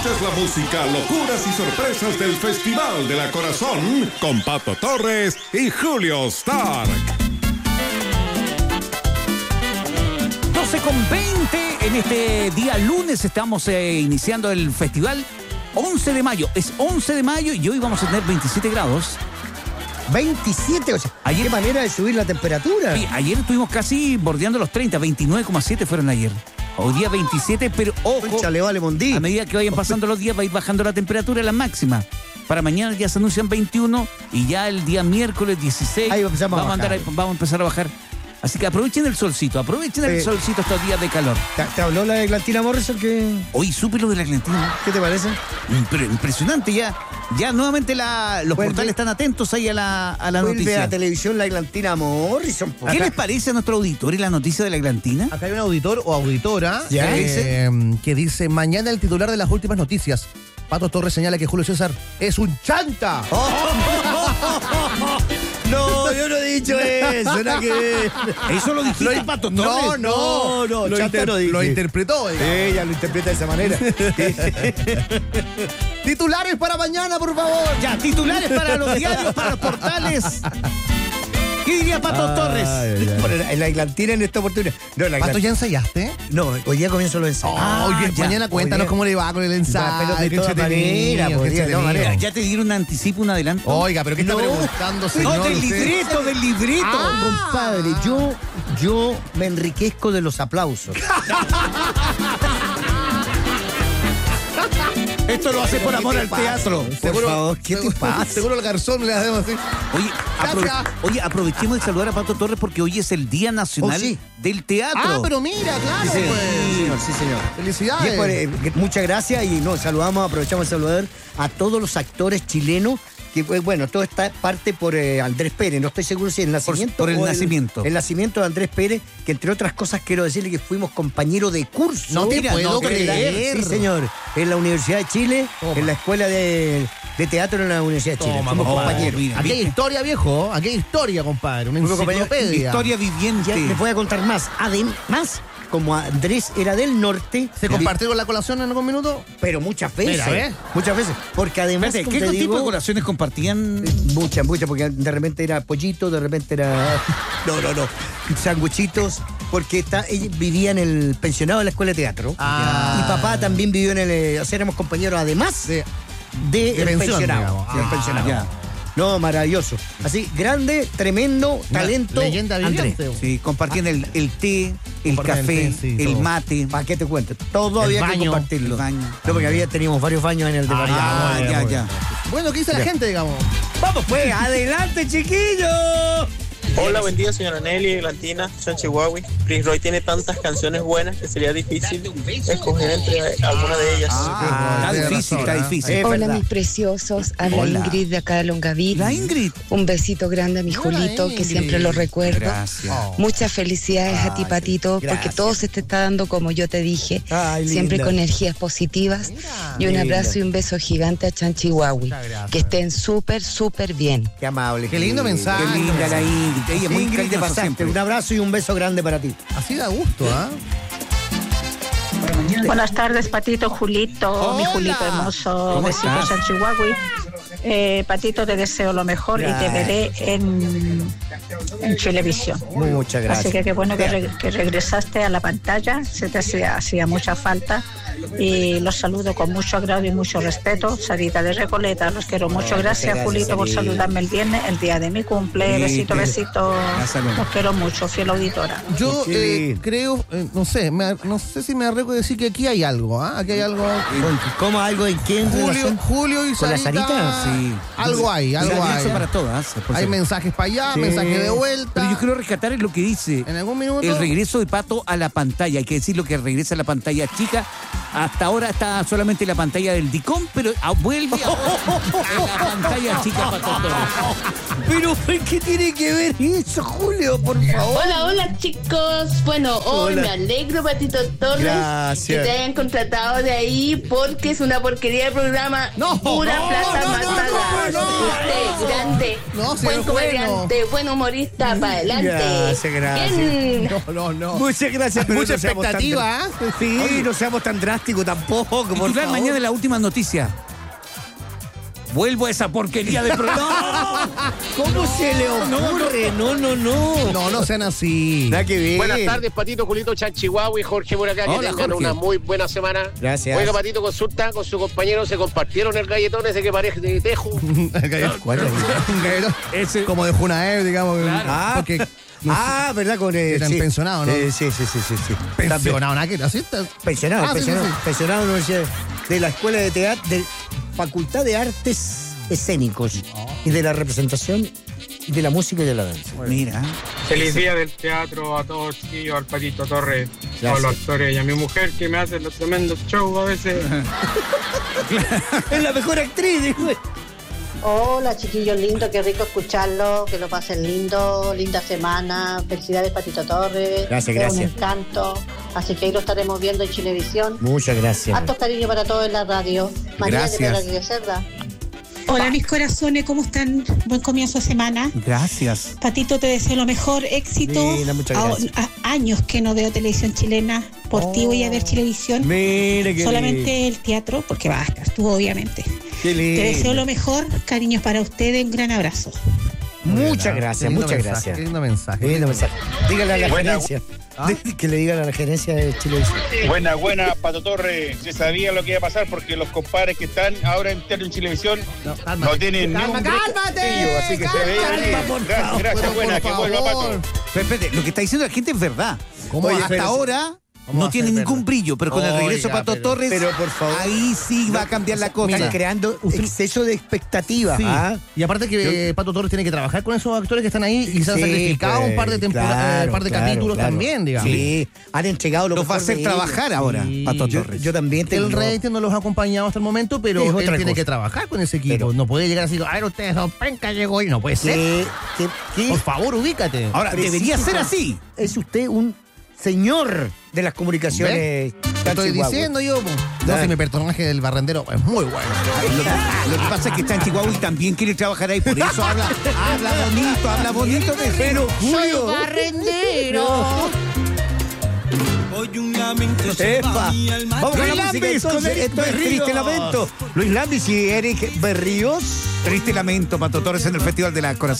Escuchas la música, locuras y sorpresas del Festival de la Corazón con Pato Torres y Julio Stark. 12:20 en este día lunes estamos iniciando el festival 11 de mayo. Es 11 de mayo y hoy vamos a tener 27 grados. 27, o sea, ayer, qué manera de subir la temperatura. Sí, ayer estuvimos casi bordeando los 30, 29,7 fueron ayer. Hoy día 27, pero ojo, vale, Mondí. A medida que vayan pasando los días va a ir bajando la temperatura, la máxima. Para mañana ya se anuncian 21 y ya el día miércoles 16 ahí vamos a empezar a bajar. Así que aprovechen el solcito, estos días de calor. ¿Te habló la Eglantina Morrison? Hoy supe lo de la Eglantina. ¿Qué te parece? Impresionante, ya nuevamente los portales están atentos ahí a la noticia. De la televisión la Eglantina Morrison. ¿Qué les parece a nuestro auditor y la noticia de la Eglantina? Acá hay un auditor o auditora que dice, mañana el titular de las últimas noticias. Pato Torres señala que Julio César es un chanta. No, yo no he dicho eso, nada que ver. ¿Eso lo dijiste, Pato Torres? No, lo interpretó. Ella lo interpreta de esa manera. Titulares para mañana, por favor. Ya, titulares para los diarios, para los portales. ¿Qué diría Pato Torres? En la Eglantina en esta oportunidad. No, ¿Pato, ya ensayaste? No, hoy día comienzo los ensayos. Mañana cuéntanos cómo le va con el ensayo. Pero de todas maneras, ¿Ya te dieron un anticipo, un adelanto? Oiga, pero ¿qué está preguntando, señor? No, del librito. Compadre, yo me enriquezco de los aplausos. Esto lo hace por amor al teatro. Por favor, ¿qué te pasa? Seguro el garzón le hacemos así. Oye, aprovechemos de saludar a Pato Torres porque hoy es el Día Nacional del Teatro. Pero mira, claro. Sí, señor. Felicidades. Muchas gracias y aprovechamos de saludar a todos los actores chilenos. Que bueno, todo está parte por Andrés Pérez, no estoy seguro si el nacimiento por el nacimiento. El nacimiento de Andrés Pérez, que entre otras cosas quiero decirle que fuimos compañeros de curso. No te puedo creer. Sí, señor, en la Universidad de Chile, en la escuela de teatro en la Universidad de Chile. Fuimos compañeros. Aquí hay historia, viejo, aquí hay historia, compadre, una enciclopedia. Historia viviente. Ya les voy a contar más. Además, como Andrés era del norte... ¿Se compartieron la colación en algún minuto? Pero muchas veces. Mira, muchas veces. Porque además... ¿Qué tipo de colaciones compartían? Muchas, porque de repente era pollito, de repente era... No. Sanguchitos, porque ellos vivían en el pensionado de la escuela de teatro. Y papá también vivió en el... O sea, éramos compañeros además de pensionado. Del pensionado. No, maravilloso. Así, grande, tremendo, talento. Leyenda viviente. Sí, compartían el té, el café, el mate. ¿Para qué te cuento? Todo había que compartirlo. El baño. No, porque teníamos varios baños en el departamento. Ya. Bueno, ¿qué dice la gente, digamos? Vamos pues, adelante, chiquillos. Hola, buen día, señora Nelly, Eglantina, San Chihuahua. Prince Roy tiene tantas canciones buenas que sería difícil escoger entre alguna de ellas. Está difícil. Hola, mis preciosos. Habla Ingrid de acá de Longaví. La Ingrid. Un besito grande a mi Julito, que siempre lo recuerdo. Gracias. Muchas felicidades a ti, Patito, porque todo se te está dando como yo te dije. Siempre con energías positivas. Y un abrazo y un beso gigante a Chan Chihuahua. Que estén súper, súper bien. Qué amable. Qué lindo mensaje. Qué linda la Ingrid. Ella es muy Ingrid, pasaste. Un abrazo y un beso grande para ti. Así da gusto, ¿ah? Buenas tardes, Patito, Julito, Hola. Mi Julito hermoso. Besitos en Chihuahua. Patito, te deseo lo mejor y te veré en Chilevisión. Muchas gracias. Así que qué bueno que regresaste a la pantalla, se te hacía mucha falta. Y los saludo con mucho agrado y mucho respeto. Sarita de Recoleta, los quiero mucho. Gracias, Julito, por saludarme el viernes, el día de mi cumple. Besito. Los quiero mucho, fiel auditora. Yo creo, no sé si me arriesgo a decir que aquí hay algo, ¿ah? Aquí hay algo. ¿Cómo algo en quién? Julio y ¿Con la Sarita. Sarita? Sí. Algo hay. Eso para todas. Hay mensajes para allá, mensajes de vuelta. Pero yo quiero rescatar lo que dice. En algún minuto. El regreso de Pato a la pantalla. Hay que decir lo que regresa a la pantalla chica. Hasta ahora está solamente en la pantalla del DICOM, pero vuelve a la pantalla chica Pato Torres. Pero, ¿qué tiene que ver eso, Julio? Por favor. Hola, chicos. Bueno, hoy me alegro, Patito Torres, Gracias. que te hayan contratado de ahí porque es una porquería de programa. Pura plata mal pagada. Usted, grande, buen comediante, buen humorista, para adelante. Gracias. Bien. No. Muchas gracias. Mucha expectativa, Sí, no seamos tan drásticos. plástico tampoco. Titular mañana de la última noticia. Vuelvo a esa porquería de programa. ¿Cómo se le ocurre? No sean así. Nada que ver. Buenas tardes, Patito, Julito, Chanchihuahua y Jorge por acá. Hola, que tengan Jorge. una muy buena semana. Gracias. Oiga, Patito, consulta con su compañero. ¿Se compartieron el galletón ese que parece de tejo? ¿Cuál es? Un galletón Ese. como de Junaev, digamos. Claro. Porque ¿Verdad? Con eran pensionados, ¿no? Sí. pensionado, ¿no? ¿Qué? ¿Así? Pensionado, Sí. pensionado de la Escuela de Teatro, de Facultad de Artes Escénicos y de la representación y de la música y de la danza. Mira. Feliz día del teatro a todos, chiquillos, al Patito Torres, a Gracias. los actores y a mi mujer que me hace los tremendos shows a veces. Es la mejor actriz, güey. Hola chiquillos lindos, qué rico escucharlo, que lo pasen lindo, linda semana, felicidades Patito Torres. Gracias. Es un encanto, así que ahí lo estaremos viendo en Chilevisión. Muchas gracias. Hartos cariño para todos en la radio. María de Gracias. Pedro de Cerda. Hola mis corazones, ¿cómo están? Buen comienzo de semana. Gracias. Patito, te deseo lo mejor, éxito. Linda, muchas gracias. Años que no veo televisión chilena, por ti voy a ver Chilevisión. Mire qué Solamente el teatro, porque va a estar tú obviamente. Qué lindo. Te deseo lo mejor, cariños para ustedes, un gran abrazo. Muchas gracias, Qué lindo muchas mensaje, gracias. Qué lindo mensaje. Qué lindo mensaje. Dígale a la Buena. gerencia. Que le digan a la gerencia de Chilevisión. Buena, Pato Torres. Se sabía lo que iba a pasar porque los compadres que están ahora en Teatro en Chilevisión no tienen ni un ¡Cálmate! así que se veía por bien. favor. Gracias, buena, que vuelva Pato. Pero espérate, lo que está diciendo la gente es verdad. ¿Cómo Oye, va a hasta ser? ahora ¿Cómo va no a tiene ser ningún verdad? brillo, pero con el regreso de Oiga, Pato Torres, pero por favor. ahí sí va a cambiar la cosa. Están creando exceso de expectativas. Sí. ¿Ah? Y aparte que Pato Torres tiene que trabajar con esos actores que están ahí y se han Sí, sacrificado pues, un par de temporadas, un par de claro, capítulos claro. también, digamos. Sí, han entregado lo Los va a mejor hacer de ellos. trabajar ahora, Sí. Pato Torres. Yo también tengo. El rating no los ha acompañado hasta el momento, pero Es él otra tiene cosa. que trabajar con ese equipo. Pero- no puede llegar así, a ver, ustedes son penca, llegó y no puede ser. ¿Qué? Por favor, ubícate. Ahora, debería ser así. Es usted un señor de las comunicaciones. Te estoy diciendo yo. Po. No, si mi personaje del barrendero es muy bueno. Lo que pasa es que está en Chihuahua y también quiere trabajar ahí, por eso habla bonito de Pero Julio. barrendero. Epa. Vamos con Luis la música Lambis, con entonces. Eric Esto es Triste Berríos. Lamento. Luis Lambis y Eric Berríos. Triste lamento, Pato Torres en el Festival de la Corazón.